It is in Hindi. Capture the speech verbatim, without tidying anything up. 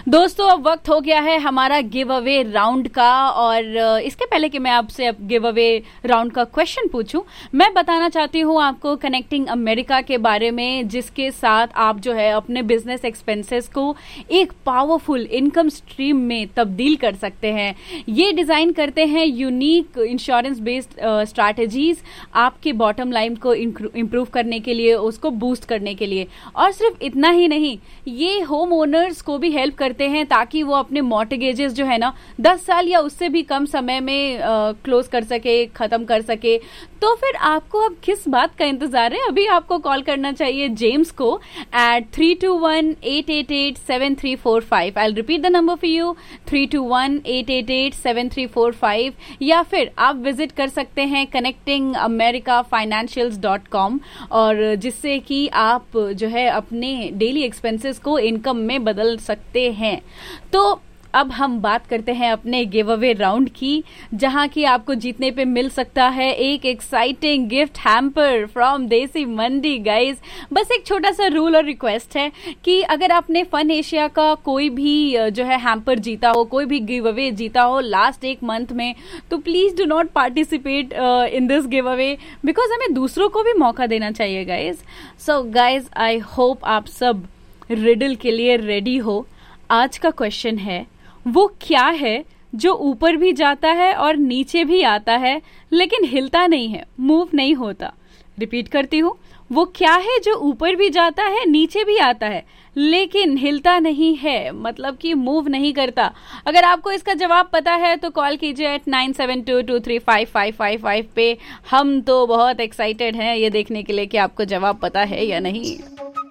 दोस्तों अब वक्त हो गया है हमारा गिव अवे राउंड का, और इसके पहले कि मैं आपसे अब गिव अवे राउंड का क्वेश्चन पूछूं, मैं बताना चाहती हूं आपको कनेक्टिंग अमेरिका के बारे में, जिसके साथ आप जो है अपने बिजनेस एक्सपेंसेस को एक पावरफुल इनकम स्ट्रीम में तब्दील कर सकते हैं। ये डिजाइन करते हैं यूनिक इंश्योरेंस बेस्ड स्ट्रैटेजीज आपके बॉटम लाइन को इंप्रूव करने के लिए, उसको बूस्ट करने के लिए। और सिर्फ इतना ही नहीं, ये होम ओनर्स को भी हेल्प करते हैं ताकि वो अपने मॉर्टगेजेस जो है ना दस साल या उससे भी कम समय में क्लोज कर सके, खत्म कर सके। तो फिर आपको अब किस बात का इंतजार है? अभी आपको कॉल करना चाहिए जेम्स को eight three to one eight eight eight seven three four five. I will repeat the number for you, three to one eight eight eight seven three four five. या फिर आप विजिट कर सकते हैं connecting America financials dot com, और जिससे कि आप जो है अपने डेली एक्सपेंसेस को इनकम में बदल सकते हैं। तो अब हम बात करते हैं अपने गिव अवे राउंड की, जहां की आपको जीतने पे मिल सकता है एक एक्साइटिंग गिफ्ट हैम्पर फ्रॉम देसी मंडी। गाइस, बस एक छोटा सा रूल और रिक्वेस्ट है कि अगर आपने फन एशिया का कोई भी जो है हैम्पर जीता हो, कोई भी गिव अवे जीता हो लास्ट एक मंथ में, तो please do not participate in this give away, because हमें दूसरों को भी मौका देना चाहिए guys. So guys, I hope आप सब रिडल के लिए रेडी हो। आज का क्वेश्चन है, वो क्या है जो ऊपर भी जाता है और नीचे भी आता है लेकिन हिलता नहीं है, मूव नहीं होता? रिपीट करती हूँ, वो क्या है जो ऊपर भी जाता है, नीचे भी आता है लेकिन हिलता नहीं है, मतलब कि मूव नहीं करता। अगर आपको इसका जवाब पता है तो कॉल कीजिए eight nine seven to to three five five five five पे। हम तो बहुत एक्साइटेड हैं ये देखने के लिए कि आपको जवाब पता है या नहीं।